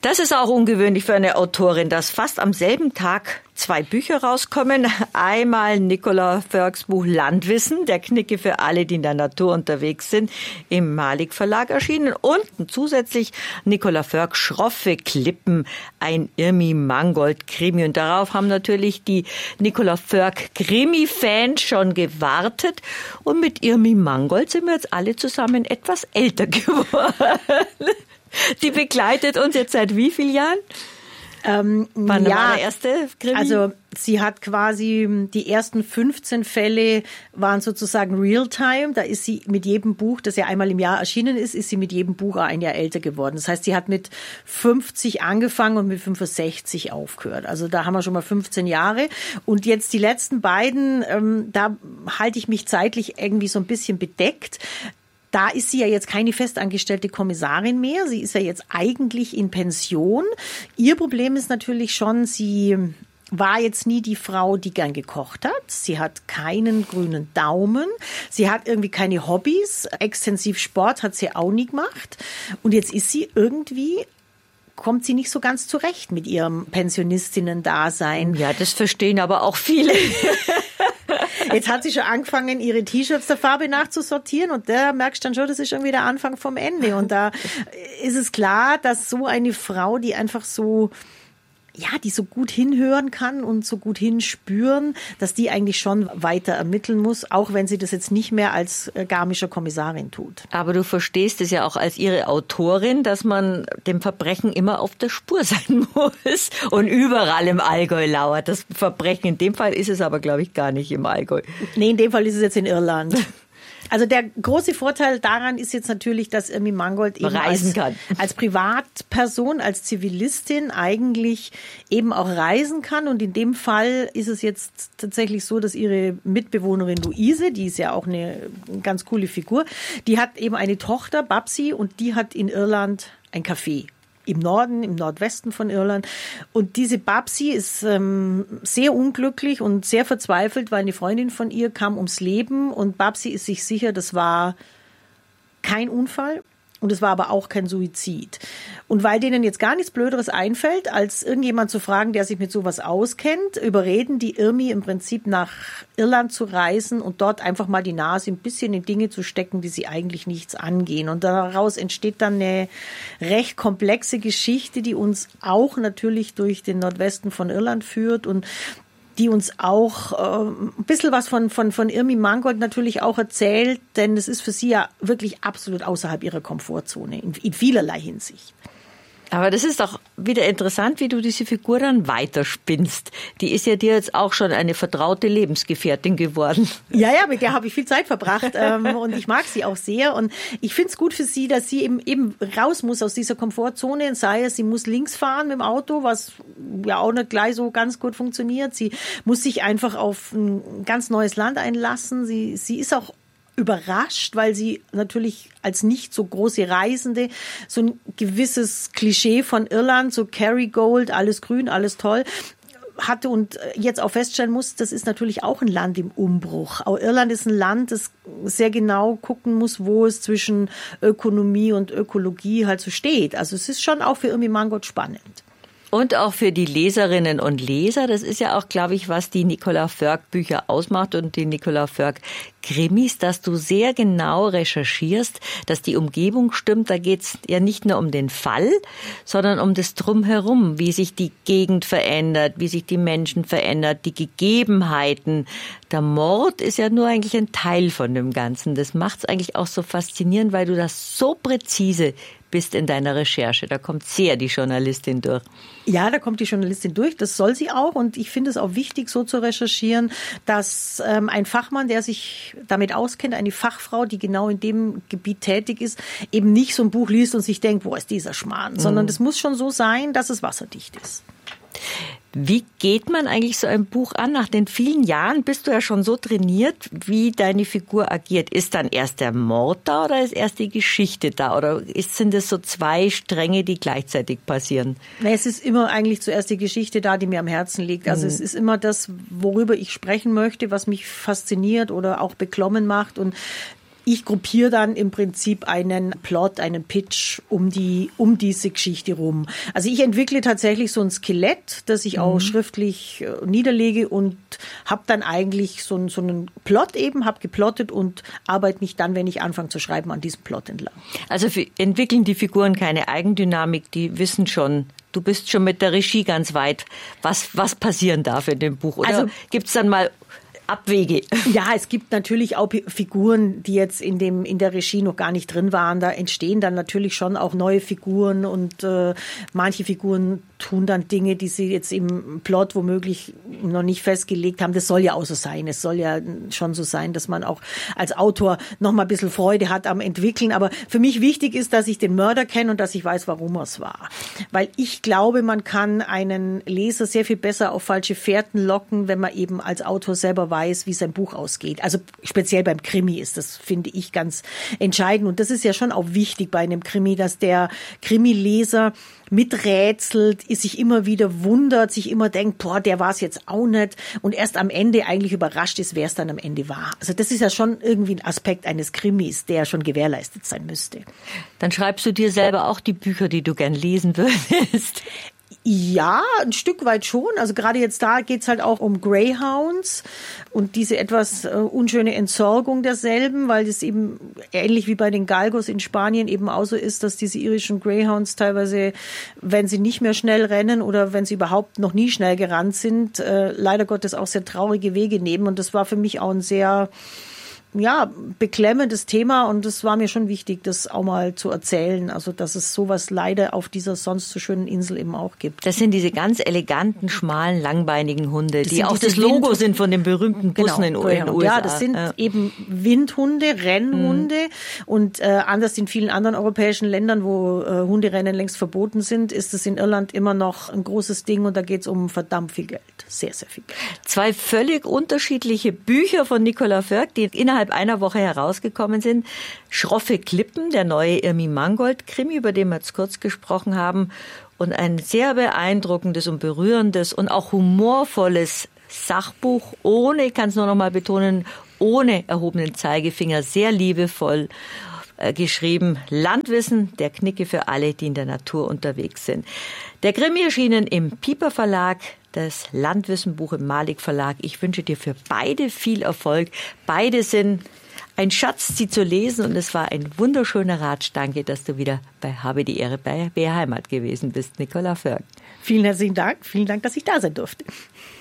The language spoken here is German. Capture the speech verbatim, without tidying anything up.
Das ist auch ungewöhnlich für eine Autorin, dass fast am selben Tag zwei Bücher rauskommen. Einmal Nicola Förks Buch Landwissen, der Knicke für alle, die in der Natur unterwegs sind, im Malik Verlag erschienen. Und zusätzlich Nicola Förk Schroffe Klippen, ein Irmi Mangold Krimi. Und darauf haben natürlich die Nicola Förk Krimi-Fans schon gewartet. Und mit Irmi Mangold sind wir jetzt alle zusammen etwas älter geworden. Die begleitet uns jetzt seit wie vielen Jahren? Ähm, Wann ja, war der erste Krimi? Also sie hat quasi, die ersten fünfzehn Fälle waren sozusagen Realtime. Da ist sie mit jedem Buch, das ja einmal im Jahr erschienen ist, ist sie mit jedem Buch ein Jahr älter geworden. Das heißt, sie hat mit fünfzig angefangen und mit fünfundsechzig aufgehört. Also da haben wir schon mal fünfzehn Jahre. Und jetzt die letzten beiden, ähm, da halte ich mich zeitlich irgendwie so ein bisschen bedeckt. Da ist sie ja jetzt keine festangestellte Kommissarin mehr. Sie ist ja jetzt eigentlich in Pension. Ihr Problem ist natürlich schon, sie war jetzt nie die Frau, die gern gekocht hat. Sie hat keinen grünen Daumen. Sie hat irgendwie keine Hobbys. Extensiv Sport hat sie auch nie gemacht. Und jetzt ist sie irgendwie, kommt sie nicht so ganz zurecht mit ihrem Pensionistinnen-Dasein. Ja, das verstehen aber auch viele. Jetzt hat sie schon angefangen, ihre T-Shirts der Farbe nachzusortieren und da merkst du dann schon, das ist irgendwie der Anfang vom Ende. Und da ist es klar, dass so eine Frau, die einfach so, ja, die so gut hinhören kann und so gut hinspüren, dass die eigentlich schon weiter ermitteln muss, auch wenn sie das jetzt nicht mehr als garmischer Kommissarin tut. Aber du verstehst es ja auch als ihre Autorin, dass man dem Verbrechen immer auf der Spur sein muss und überall im Allgäu lauert. Das Verbrechen, in dem Fall ist es aber, glaube ich, gar nicht im Allgäu. Nee, in dem Fall ist es jetzt in Irland. Also der große Vorteil daran ist jetzt natürlich, dass Irmi Mangold eben reisen kann. Als, als Privatperson, als Zivilistin eigentlich eben auch reisen kann. Und in dem Fall ist es jetzt tatsächlich so, dass ihre Mitbewohnerin Luise, die ist ja auch eine ganz coole Figur, die hat eben eine Tochter, Babsi, und die hat in Irland ein Café. Im Norden, im Nordwesten von Irland. Und diese Babsi ist ähm, sehr unglücklich und sehr verzweifelt, weil eine Freundin von ihr kam ums Leben und Babsi ist sich sicher, das war kein Unfall und es war aber auch kein Suizid. Und weil denen jetzt gar nichts Blöderes einfällt, als irgendjemand zu fragen, der sich mit sowas auskennt, überreden die Irmi im Prinzip nach Irland zu reisen und dort einfach mal die Nase ein bisschen in Dinge zu stecken, die sie eigentlich nichts angehen. Und daraus entsteht dann eine recht komplexe Geschichte, die uns auch natürlich durch den Nordwesten von Irland führt und die uns auch äh, ein bisschen was von, von, von Irmi Mangold natürlich auch erzählt, denn es ist für sie ja wirklich absolut außerhalb ihrer Komfortzone, in, in vielerlei Hinsicht. Aber das ist doch wieder interessant, wie du diese Figur dann weiterspinnst. Die ist ja dir jetzt auch schon eine vertraute Lebensgefährtin geworden. Ja, ja, mit der habe ich viel Zeit verbracht ähm, und ich mag sie auch sehr. Und ich finde es gut für sie, dass sie eben, eben raus muss aus dieser Komfortzone. Sei es, sie muss links fahren mit dem Auto, was ja auch nicht gleich so ganz gut funktioniert. Sie muss sich einfach auf ein ganz neues Land einlassen. Sie, sie ist auch überrascht, weil sie natürlich als nicht so große Reisende so ein gewisses Klischee von Irland, so Kerrygold, alles grün, alles toll, hatte und jetzt auch feststellen muss, das ist natürlich auch ein Land im Umbruch. Auch Irland ist ein Land, das sehr genau gucken muss, wo es zwischen Ökonomie und Ökologie halt so steht. Also es ist schon auch für Irmi Mangold spannend. Und auch für die Leserinnen und Leser. Das ist ja auch, glaube ich, was die Nicola Förk Bücher ausmacht und die Nicola Förk Krimis, dass du sehr genau recherchierst, dass die Umgebung stimmt. Da geht's ja nicht nur um den Fall, sondern um das Drumherum, wie sich die Gegend verändert, wie sich die Menschen verändert, die Gegebenheiten. Der Mord ist ja nur eigentlich ein Teil von dem Ganzen. Das macht's eigentlich auch so faszinierend, weil du das so präzise bist in deiner Recherche. Da kommt sehr die Journalistin durch. Ja, da kommt die Journalistin durch. Das soll sie auch. Und ich finde es auch wichtig, so zu recherchieren, dass ähm, ein Fachmann, der sich damit auskennt, eine Fachfrau, die genau in dem Gebiet tätig ist, eben nicht so ein Buch liest und sich denkt, wo ist dieser Schmarrn, mhm. sondern es muss schon so sein, dass es wasserdicht ist. Wie geht man eigentlich so ein Buch an? Nach den vielen Jahren bist du ja schon so trainiert, wie deine Figur agiert. Ist dann erst der Mord da oder ist erst die Geschichte da? Oder ist, sind es so zwei Stränge, die gleichzeitig passieren? Es ist immer eigentlich zuerst die Geschichte da, die mir am Herzen liegt. Also mhm. es ist immer das, worüber ich sprechen möchte, was mich fasziniert oder auch beklommen macht. Und ich gruppiere dann im Prinzip einen Plot, einen Pitch um die, um diese Geschichte rum. Also ich entwickle tatsächlich so ein Skelett, das ich auch mhm. schriftlich äh, niederlege und habe dann eigentlich so, so einen Plot eben, habe geplottet und arbeite mich dann, wenn ich anfange zu schreiben, an diesem Plot entlang. Also für, entwickeln die Figuren keine Eigendynamik, die wissen schon, du bist schon mit der Regie ganz weit, was, was passieren darf in dem Buch. Oder also, gibt's dann mal Abwege? Ja, es gibt natürlich auch Figuren, die jetzt in dem in der Regie noch gar nicht drin waren. Da entstehen dann natürlich schon auch neue Figuren und äh, manche Figuren tun dann Dinge, die sie jetzt im Plot womöglich noch nicht festgelegt haben. Das soll ja auch so sein. Es soll ja schon so sein, dass man auch als Autor noch mal ein bisschen Freude hat am Entwickeln. Aber für mich wichtig ist, dass ich den Mörder kenne und dass ich weiß, warum er es war. Weil ich glaube, man kann einen Leser sehr viel besser auf falsche Fährten locken, wenn man eben als Autor selber weiß, wie sein Buch ausgeht. Also speziell beim Krimi ist das, finde ich, ganz entscheidend. Und das ist ja schon auch wichtig bei einem Krimi, dass der Krimileser miträtselt, sich immer wieder wundert, sich immer denkt, boah, der war es jetzt auch nicht und erst am Ende eigentlich überrascht ist, wer es dann am Ende war. Also das ist ja schon irgendwie ein Aspekt eines Krimis, der schon gewährleistet sein müsste. Dann schreibst du dir selber auch die Bücher, die du gern lesen würdest? Ja, ein Stück weit schon. Also gerade jetzt da geht's halt auch um Greyhounds und diese etwas äh, unschöne Entsorgung derselben, weil es eben ähnlich wie bei den Galgos in Spanien eben auch so ist, dass diese irischen Greyhounds teilweise, wenn sie nicht mehr schnell rennen oder wenn sie überhaupt noch nie schnell gerannt sind, äh, leider Gottes auch sehr traurige Wege nehmen. Und das war für mich auch ein sehr ja, beklemmendes Thema und es war mir schon wichtig, das auch mal zu erzählen, also dass es sowas leider auf dieser sonst so schönen Insel eben auch gibt. Das sind diese ganz eleganten, schmalen, langbeinigen Hunde, das die auch das Logo Wind- sind von den berühmten Bussen genau, in den U S A. Ja, das sind ja. eben Windhunde, Rennhunde mhm. und äh, anders in vielen anderen europäischen Ländern, wo äh, Hunderennen längst verboten sind, ist es in Irland immer noch ein großes Ding und da geht es um verdammt viel Geld, sehr, sehr viel Geld. Zwei völlig unterschiedliche Bücher von Nicola Förk, die innerhalb einer Woche herausgekommen sind. Schroffe Klippen, der neue Irmi Mangold-Krimi, über den wir jetzt kurz gesprochen haben. Und ein sehr beeindruckendes und berührendes und auch humorvolles Sachbuch ohne, ich kann es nur noch mal betonen, ohne erhobenen Zeigefinger, sehr liebevoll äh, geschrieben. Landwissen, der Knicke für alle, die in der Natur unterwegs sind. Der Krimi erschienen im Piper Verlag, das Landwissenbuch im Malik Verlag. Ich wünsche dir für beide viel Erfolg. Beide sind ein Schatz, sie zu lesen und es war ein wunderschöner Ratsch. Danke, dass du wieder bei Habe die Ehre bei B R Heimat gewesen bist, Nicola Förk. Vielen herzlichen Dank. Vielen Dank, dass ich da sein durfte.